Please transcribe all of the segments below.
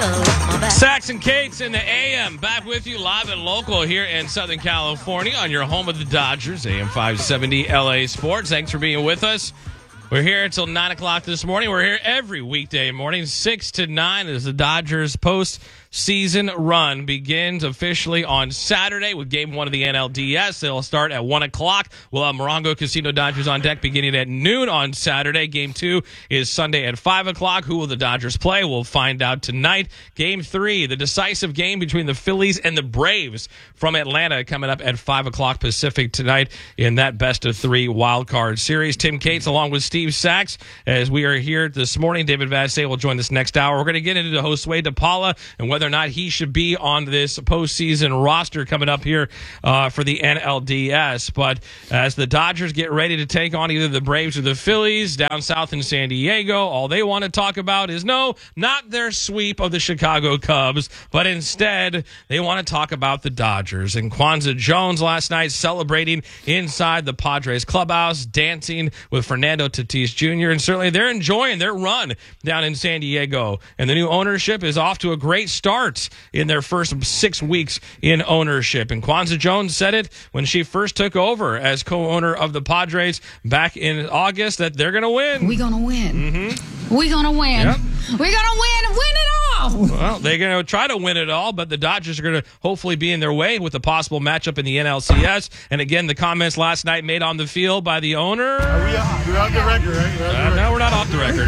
Sax and Cates in the AM, back with you live and local here in Southern California on your home of the Dodgers, AM 570 LA Sports. Thanks for being with us. We're here until 9 o'clock this morning. We're here every weekday morning, 6 to 9, as the Dodgers post-season run begins officially on Saturday with Game 1 of the NLDS. They'll start at 1 o'clock. We'll have Morongo Casino Dodgers on deck beginning at noon on Saturday. Game 2 is Sunday at 5 o'clock. Who will the Dodgers play? We'll find out tonight. Game 3, the decisive game between the Phillies and the Braves from Atlanta, coming up at 5 o'clock Pacific tonight in that best-of-3 wild card series. Tim Cates along with Steve Sax as we are here this morning. David Vassay will join this next hour. We're going to get into Josue DePaula and whether or not he should be on this postseason roster coming up here for the NLDS. But as the Dodgers get ready to take on either the Braves or the Phillies down south in San Diego, all they want to talk about is not their sweep of the Chicago Cubs, but instead they want to talk about the Dodgers. And Kwanzaa Jones last night celebrating inside the Padres clubhouse, dancing with Fernando Tatis Jr., and certainly they're enjoying their run down in San Diego. And the new ownership is off to a great start in their first 6 weeks in ownership. And Kwanzaa Jones said it when she first took over as co-owner of the Padres back in August that they're going to win. We're going to win. Mm-hmm. We're going to win. Yep. We're going to win and win it all. Well, they're going to try to win it all, but the Dodgers are going to hopefully be in their way with a possible matchup in the NLCS. And again, the comments last night made on the field by the owner. We're on the record, right? No, we're not off the record.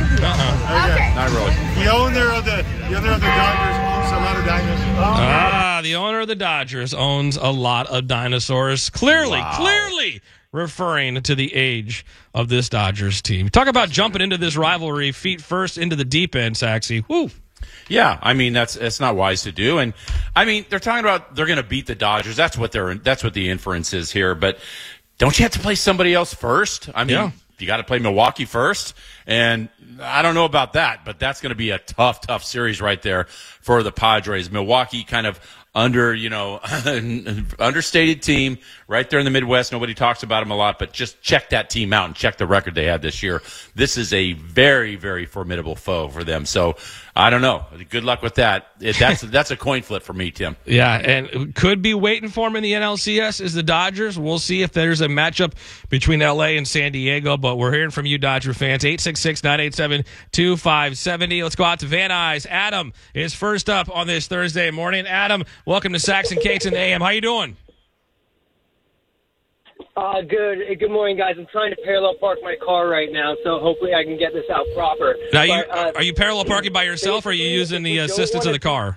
Okay. Not really. The owner of the Dodgers owns a lot of dinosaurs. The owner of the Dodgers owns a lot of dinosaurs. Clearly referring to the age of this Dodgers team. Talk about jumping into this rivalry feet first into the deep end, Saxy. Woo. Yeah, I mean it's not wise to do, and I mean they're talking about they're going to beat the Dodgers. That's what the inference is here. But don't you have to play somebody else first? I mean, you got to play Milwaukee first, and I don't know about that, but that's going to be a tough series right there for the Padres. Milwaukee kind of understated team right there in the Midwest. Nobody talks about them a lot, but just check that team out and check the record they had this year. This is a very, very formidable foe for them. So I don't know. Good luck with that. That's a coin flip for me, Tim. Yeah, and could be waiting for them in the NLCS is the Dodgers. We'll see if there's a matchup between LA and San Diego, but we're hearing from you, Dodger fans. 866-987-2570. Let's go out to Van Nuys. Adam is first up on this Thursday morning. Adam, welcome to Sax and Cates in the AM. How you doing? Good. Good morning, guys. I'm trying to parallel park my car right now, so hopefully I can get this out proper. Now, are you parallel parking by yourself, or are you using the assistance of the car?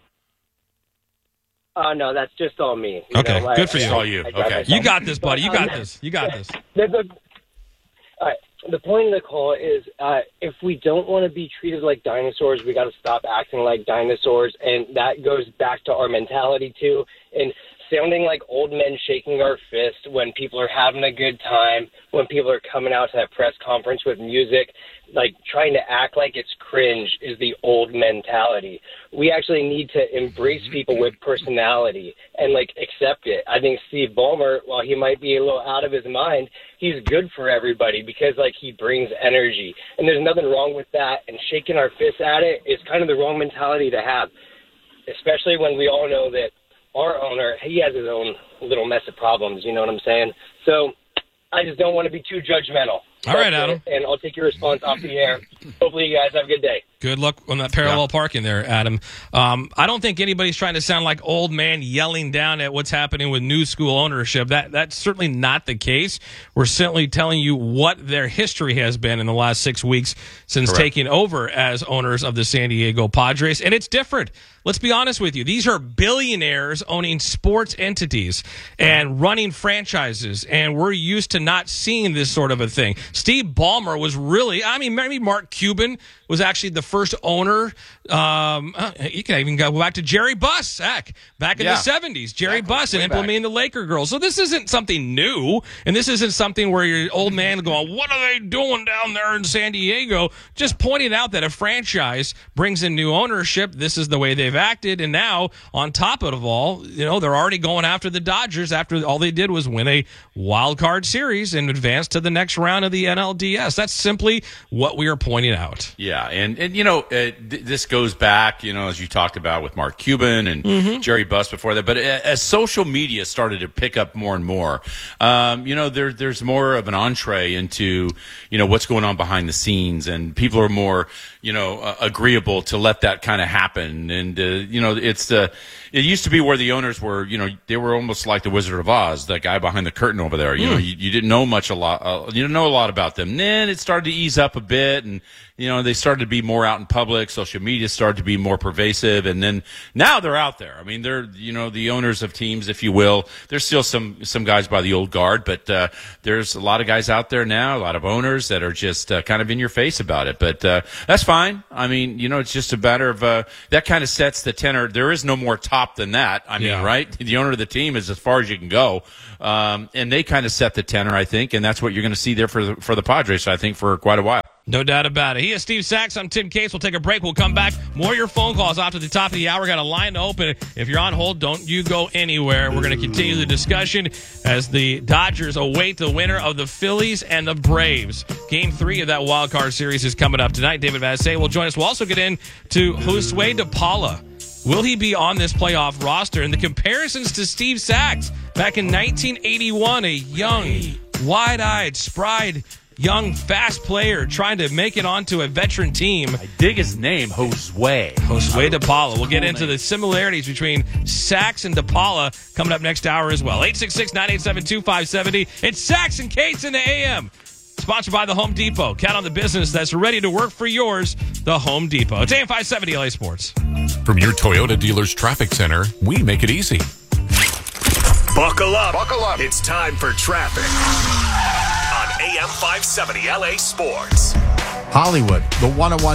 No, that's just all me. Okay, good for you. All you. Okay. You got this, buddy. You got this. You got this. All right. The point of the call is if we don't want to be treated like dinosaurs, we got to stop acting like dinosaurs, and that goes back to our mentality, too, and sounding like old men shaking our fist when people are having a good time, when people are coming out to that press conference with music, like trying to act like it's cringe is the old mentality. We actually need to embrace people with personality and accept it. I think Steve Ballmer, while he might be a little out of his mind, he's good for everybody because he brings energy. And there's nothing wrong with that. And shaking our fists at it is kind of the wrong mentality to have, especially when we all know that our owner, he has his own little mess of problems, you know what I'm saying? So I just don't want to be too judgmental. All right, Adam. And I'll take your response off the air. Hopefully you guys have a good day. Good luck on that parallel parking there, Adam. I don't think anybody's trying to sound like old man yelling down at what's happening with new school ownership. That's certainly not the case. We're simply telling you what their history has been in the last 6 weeks since taking over as owners of the San Diego Padres, and it's different. Let's be honest with you. These are billionaires owning sports entities and running franchises, and we're used to not seeing this sort of a thing. Steve Ballmer was maybe Mark Cuban was actually the first owner. You can even go back to Jerry Buss, back in the 70s. Jerry Buss and implementing the Laker girls. So this isn't something new, and this isn't something where your old man going, what are they doing down there in San Diego? Just pointing out that a franchise brings in new ownership. This is the way they've acted, and now, on top of it all, they're already going after the Dodgers after all they did was win a wild card series and advance to the next round of the NLDS. That's simply what we are pointing pointing out. Yeah, and this goes back, as you talked about with Mark Cuban and Jerry Buss before that. But as social media started to pick up more and more, there's more of an entree into what's going on behind the scenes, and people are more agreeable to let that kind of happen. And it used to be where the owners were, they were almost like the Wizard of Oz, that guy behind the curtain over there. You didn't know you didn't know a lot about them. And then it started to ease up a bit, and they started to be more out in public. Social media started to be more pervasive, and then now they're out there. I mean, they're the owners of teams, if you will. There's still some guys by the old guard, but there's a lot of guys out there now, a lot of owners that are just kind of in your face about it. But that's fine. I mean, it's just a matter of that kind of sets the tenor. There is no more top than that. I mean, right? The owner of the team is as far as you can go, and they kind of set the tenor, I think, and that's what you're going to see there for the Padres, I think, for quite a while. No doubt about it. He is Steve Sachs. I'm Tim Cates. We'll take a break. We'll come back. More of your phone calls after the top of the hour. Got a line open. If you're on hold, don't you go anywhere. We're going to continue the discussion as the Dodgers await the winner of the Phillies and the Braves. Game 3 of that wild card series is coming up tonight. David Vassegh will join us. We'll also get into Josue de Paula. Will he be on this playoff roster? And the comparisons to Steve Sachs back in 1981, a young, wide-eyed, spry, young, fast player trying to make it onto a veteran team. I dig his name, Josue de Paula. We'll get into the similarities between Sachs and de Paula coming up next hour as well. 866-987-2570. It's Sachs and Cates in the AM. Sponsored by the Home Depot. Count on the business that's ready to work for yours, the Home Depot. It's AM 570 LA Sports. From your Toyota dealer's traffic center, we make it easy. Buckle up. It's time for traffic on AM 570 LA Sports. Hollywood, the 101.